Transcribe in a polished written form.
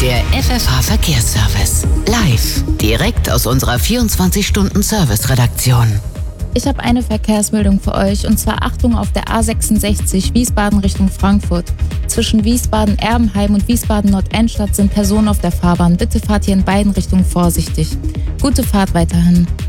Der FFH-Verkehrsservice. Live. Direkt aus unserer 24-Stunden-Service-Redaktion. Ich habe eine Verkehrsmeldung für euch, und zwar Achtung auf der A66 Wiesbaden Richtung Frankfurt. Zwischen Wiesbaden-Erbenheim und Wiesbaden-Nordendstadt sind Personen auf der Fahrbahn. Bitte fahrt hier in beiden Richtungen vorsichtig. Gute Fahrt weiterhin.